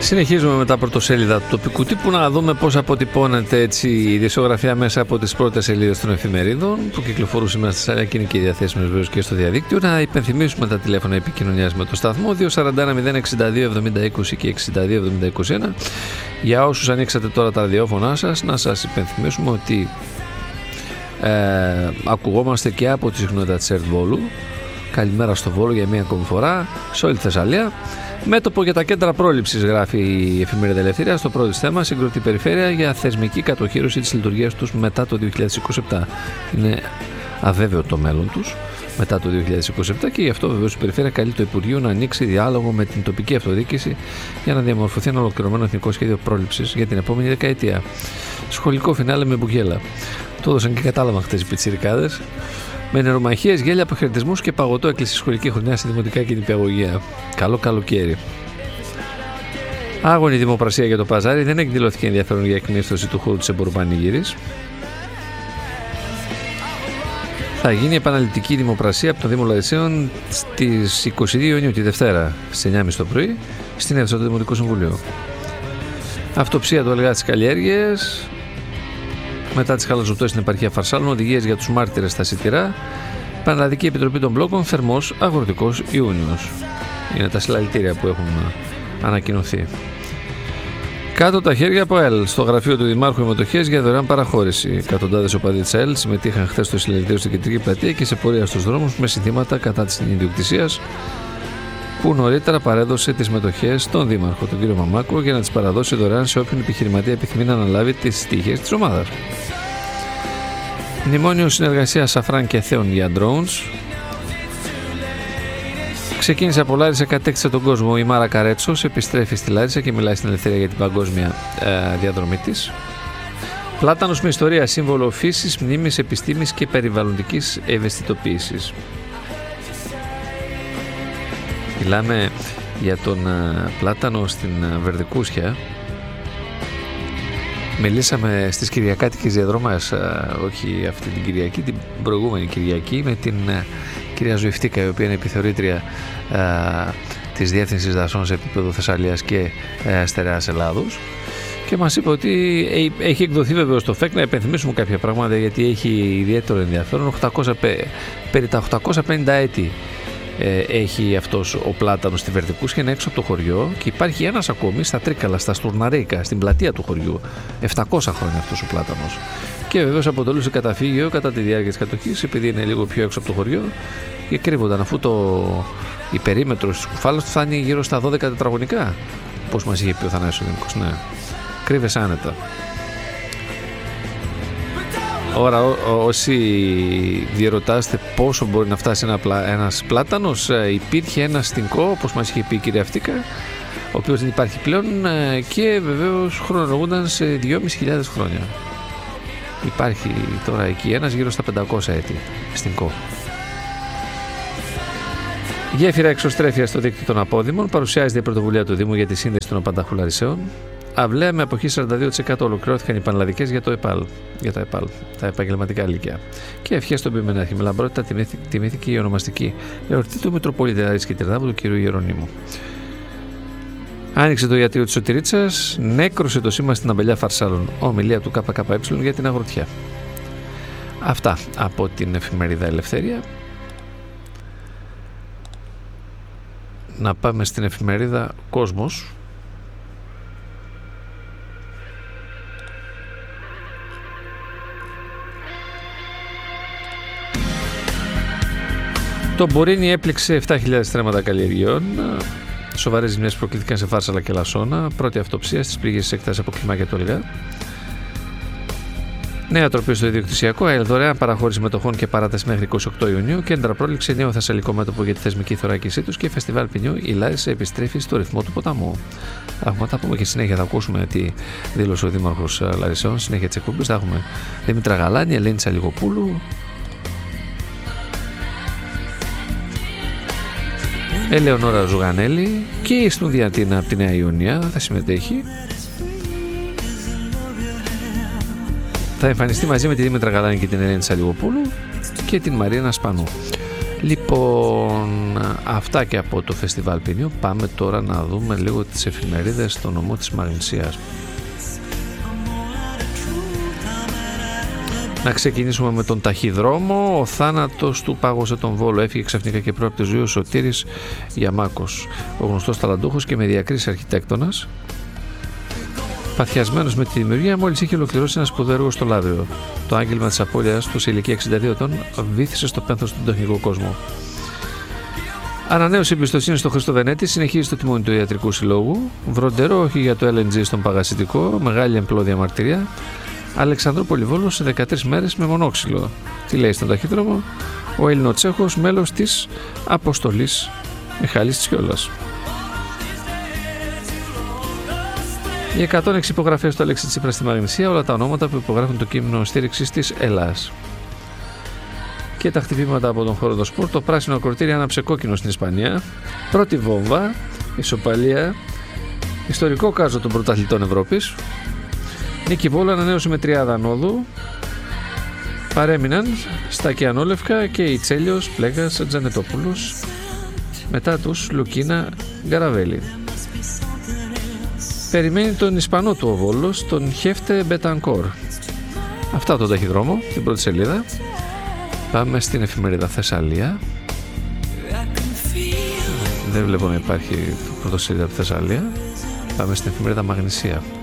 Συνεχίζουμε με τα πρωτοσέλιδα του τοπικού τύπου να δούμε πώς αποτυπώνεται έτσι η ειδησιογραφία μέσα από τις πρώτες σελίδες των εφημερίδων που κυκλοφορούν σήμερα στη Σαλία και είναι και διαθέσιμες βέβαια και στο διαδίκτυο. Να υπενθυμίσουμε τα τηλέφωνα επικοινωνίας με το σταθμό 241 062 70 20 και 62 70 21. Για όσους ανοίξατε τώρα τα ραδιόφωνά σας, να σας υπενθυμίσουμε ότι ακουγόμαστε και από τη συχνότητα της ΕΡΤ Βόλου. Καλημέρα στο Βόλο για μία ακόμη φορά, σε όλη τη Θεσσαλία. Μέτωπο για τα κέντρα πρόληψης, γράφει η εφημερίδα Ελευθερία στο πρώτο θέμα, συγκροτή περιφέρεια για θεσμική κατοχύρωση της λειτουργίας τους μετά το 2027. Είναι αβέβαιο το μέλλον τους μετά το 2027 και γι' αυτό βεβαίως η περιφέρεια καλεί το Υπουργείο να ανοίξει διάλογο με την τοπική αυτοδιοίκηση για να διαμορφωθεί ένα ολοκληρωμένο εθνικό σχέδιο πρόληψης για την επόμενη δεκαετία. Σχολικό φινάλε με μπουγέλα. Το έδωσαν και κατάλαβαν χτες οι πιτσιρικάδες. Με νερομαχίες, γέλια, αποχαιρετισμούς και παγωτό έκλεισε η σχολική χρονιά στη δημοτικά και νηπιαγωγεία. Καλό καλοκαίρι. Άγωνη δημοπρασία για το παζάρι, δεν εκδηλώθηκε ενδιαφέρον για εκμίσθωση του χώρου της εμποροπανηγύρης. Θα γίνει επαναληπτική δημοπρασία από το Δήμο Λαρισαίων στις 22 Ιουνίου τη Δευτέρα στις 9.30 το πρωί στην αίθουσα του Δημοτικού Συμβουλίου. Αυτοψία του Αλγά της Καλλιέργειας. Μετά τις χαλαζοπτώσεις στην επαρχία Φαρσάλων, οδηγίες για τους μάρτυρες στα σιτηρά. Πανελλαδική Επιτροπή των Μπλόκων, θερμός αγροτικός Ιούνιος. Είναι τα συλλαλητήρια που έχουν ανακοινωθεί. Κάτω τα χέρια από ΕΛ. Στο γραφείο του Δημάρχου Ημετοχές για δωρεάν παραχώρηση. Εκατοντάδες οπαδοί της ΕΛ συμμετείχαν χθες στο συλλαλητήριο στην Κεντρική Πλατεία και σε πορεία στους δρόμους με συνθήματα κατά της ιδιοκτησίας, που νωρίτερα παρέδωσε τις μετοχές στον Δήμαρχο, τον κύριο Μαμάκο, για να τις παραδώσει δωρεάν σε όποιον επιχειρηματία επιθυμεί να αναλάβει τις τύχες της ομάδας. Μνημόνιο συνεργασίας Σαφράν και Θέων για drones. Ξεκίνησε από Λάρισα, κατέκτησε τον κόσμο. Η Μάρα Καρέτσος επιστρέφει στη Λάρισα και μιλάει στην Ελευθερία για την παγκόσμια διαδρομή της. Πλάτανος με ιστορία, σύμβολο φύσης, μνήμης, επιστήμης και περιβαλλοντικής ευαισθητοποίησης. Μιλάμε για τον πλάτανο στην Βερδικούσια. Μιλήσαμε στις Κυριακάτικες διαδρομές, όχι αυτή την Κυριακή, την προηγούμενη Κυριακή, με την κυρία Ζωηφτίκα, η οποία είναι επιθεωρήτρια της Διεύθυνσης Δασών σε επίπεδο Θεσσαλίας και Στερεάς Ελλάδος, και μας είπε ότι έχει εκδοθεί βεβαίως το ΦΕΚ. Να υπενθυμίσουμε κάποια πράγματα γιατί έχει ιδιαίτερο ενδιαφέρον. Περί τα 850 έτη έχει αυτός ο πλάτανος στη Βερδικούσια, είναι έξω από το χωριό, και υπάρχει ένας ακόμη στα Τρίκαλα, στα Στουρναρέικα, στην πλατεία του χωριού. 700 χρόνια αυτός ο πλάτανος. Και βεβαίως αποτελούσε καταφύγιο κατά τη διάρκεια της κατοχής, επειδή είναι λίγο πιο έξω από το χωριό, και κρύβονταν, αφού η περίμετρος της κουφάλας του φτάνει γύρω στα 12 τετραγωνικά. Πώς μας είχε πει ο Θανάσης ο Δήμαρχος, ναι. Κρύβεσαι άνετα. Τώρα, όσοι διερωτάστε πόσο μπορεί να φτάσει ένας πλάτανος, υπήρχε ένα στινκό, όπως μας είχε πει η κυρία Φτίκα, ο οποίος δεν υπάρχει πλέον, και βεβαίως χρονολογούνταν σε 2.500 χρόνια. Υπάρχει τώρα εκεί ένας γύρω στα 500 έτη στινκό. Γέφυρα εξωστρέφεια στο δίκτυο των απόδημων. Παρουσιάζεται η πρωτοβουλία του Δήμου για τη σύνδεση των απανταχού Λαρισαίων. Αυλαία με αποχή 42%. Ολοκληρώθηκαν οι πανελλαδικές για τα ΕΠΑΛ, τα επαγγελματικά λύκεια. Και ευχές στον Πιμενάρχη. Με λαμπρότητα τιμήθηκε η ονομαστική εορτή του Μητροπολίτη Λάρισσας και Τυρδάβου, του κ. Ιερονίμου. Άνοιξε το ιατρείο της Σωτηρίτσας, νέκρωσε το σήμα στην αμπελιά Φαρσάλων. Ομιλία του ΚΚΕ για την αγροτιά. Αυτά από την εφημερίδα Ελευθερία. Να πάμε στην εφημερίδα Κόσμος. Το Μπορίνι έπληξε 7.000 στρέμματα καλλιεργειών. Σοβαρές ζημιές προκλήθηκαν σε Φάρσαλα και Λασσόνα. Πρώτη αυτοψία στις πληγές της εκτάσεις από κλιμάκια του Ελγά. Νέα τροπή στο ιδιοκτησιακό, δωρεάν παραχώρηση μετοχών και παράταση μέχρι 28 Ιουνίου. Κέντρα πρόληψη, νέο θεσσαλικό μέτωπο για τη θεσμική θωράκισή τους και φεστιβάλ ποινιού. Η Λάρισα επιστρέφει στο ρυθμό του ποταμού. Θα τα πούμε και συνέχεια, θα ακούσουμε τι δήλωσε ο Δήμαρχος Λαρισαίων. Συνέχεια της εκπομπής θα έχουμε Δήμητρα Γαλάνη, Ελένη Τσαλιγοπούλου, Ελεονόρα Ζουγανέλη και η Στουνδιατίνα από τη Νέα Ιωνία θα συμμετέχει. Θα εμφανιστεί μαζί με τη Δήμητρα Γαλάνη και την Ελένη Τσαλιγοπούλου και την Μαρίνα Σπανού. Λοιπόν, αυτά και από το Φεστιβάλ Ποινιού. Πάμε τώρα να δούμε λίγο τις εφημερίδες στο νομό της Μαγνησίας. Να ξεκινήσουμε με τον ταχυδρόμο. Ο θάνατος του πάγωσε τον Βόλο. Έφυγε ξαφνικά και πρώτη τη ζωή ο Σωτήρης Γιαμάκος, ο γνωστός ταλαντούχος και με διακρίσεις αρχιτέκτονας, παθιασμένος με τη δημιουργία, μόλις είχε ολοκληρώσει ένα σπουδαίο έργο στο Λαύριο. Το άγγελμα της απώλειας του σε ηλικία 62 ετών βύθισε στο πένθος του τεχνικού κόσμου. Ανανέωσε εμπιστοσύνη στο Χρήστο Βενέτη, συνεχίζει το τιμόνι του Ιατρικού Συλλόγου. Βροντερό όχι για το LNG στον Παγασιτικό, μεγάλη εμπλώδια μαρτυρία. Αλεξανδρούπολη Βόλος σε 13 μέρες με μονόξυλο. Τι λέει στον ταχύδρομο? Ο Ελληνοτσέχος, μέλος της αποστολής Μιχάλης Τσιόλας. Οι 106 υπογραφές του Αλέξη Τσίπρα στη Μαγνησία, όλα τα ονόματα που υπογράφουν το κείμενο στήριξης της Ελλάς. Και τα χτυπήματα από τον χώρο του σπορ. Το πράσινο ακροτήρι άναψε κόκκινο στην Ισπανία. Πρώτη βόμβα, ισοπαλία, ιστορικό κάζο των πρωταθλητών Ευρώπης. Νίκη Βόλου ανανέωσε με τριάδα ανόδου. Παρέμειναν Στάκη Ανόλευκα και η Τσέλιος Πλέγας Τζανετόπουλος, μετά τους Λουκίνα Γκαραβέλη. Περιμένει τον Ισπανό του ο Βόλος, τον Χέφτε Μπετανκόρ. Αυτά από τον ταχυδρόμο, την πρώτη σελίδα. Πάμε στην εφημερίδα Θεσσαλία. Δεν βλέπω να υπάρχει πρωτοσέλιδα από Θεσσαλία. Πάμε στην εφημερίδα Μαγνησία.